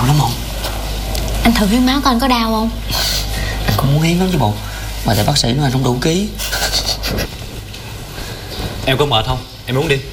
đau lắm không? Anh thử hiến máu coi anh có đau không? Anh cũng muốn hiến lắm chứ bộ, mà tại bác sĩ nói anh không đủ ký. Em có mệt không? Em uống đi.